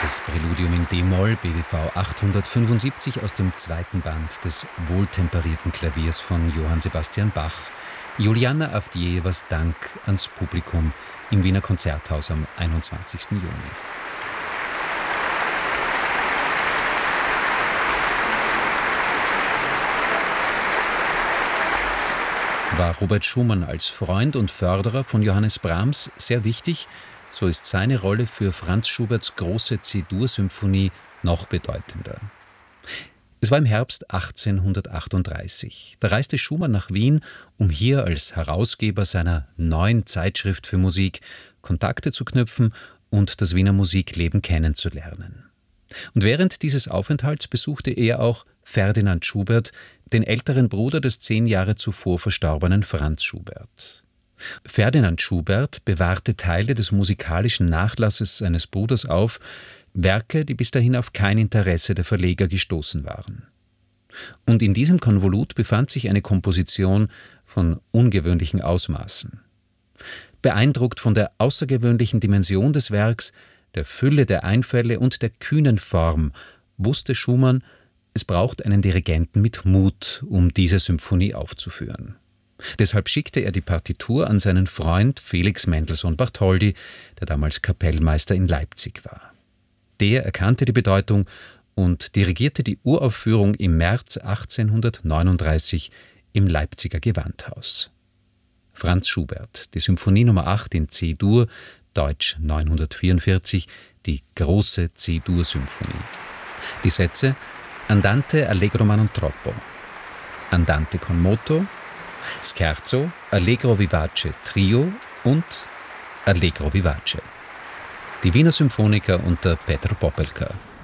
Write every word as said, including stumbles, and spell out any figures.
Das Präludium in d-Moll, B W V achthundertfünfundsiebzig aus dem zweiten Band des wohltemperierten Klaviers von Johann Sebastian Bach. Juliana Avdjejewas Dank ans Publikum im Wiener Konzerthaus am einundzwanzigsten Juni. War Robert Schumann als Freund und Förderer von Johannes Brahms sehr wichtig, so ist seine Rolle für Franz Schuberts große C-Dur-Symphonie noch bedeutender. Es war im Herbst achtzehnhundertachtunddreißig. Da reiste Schumann nach Wien, um hier als Herausgeber seiner neuen Zeitschrift für Musik Kontakte zu knüpfen und das Wiener Musikleben kennenzulernen. Und während dieses Aufenthalts besuchte er auch Ferdinand Schubert, den älteren Bruder des zehn Jahre zuvor verstorbenen Franz Schubert. Ferdinand Schubert bewahrte Teile des musikalischen Nachlasses seines Bruders auf, Werke, die bis dahin auf kein Interesse der Verleger gestoßen waren. Und in diesem Konvolut befand sich eine Komposition von ungewöhnlichen Ausmaßen. Beeindruckt von der außergewöhnlichen Dimension des Werks, der Fülle der Einfälle und der kühnen Form, wusste Schumann, es braucht einen Dirigenten mit Mut, um diese Symphonie aufzuführen. Deshalb schickte er die Partitur an seinen Freund Felix Mendelssohn Bartholdy, der damals Kapellmeister in Leipzig war. Der erkannte die Bedeutung und dirigierte die Uraufführung im März achtzehnhundertneununddreißig im Leipziger Gewandhaus. Franz Schubert, die Symphonie Nummer acht in C-Dur, Deutsch neunhundertvierundvierzig, die große C-Dur-Symphonie. Die Sätze Andante allegro ma non troppo, Andante con moto, Scherzo, Allegro vivace Trio und Allegro vivace. Die Wiener Symphoniker unter Petr Popelka.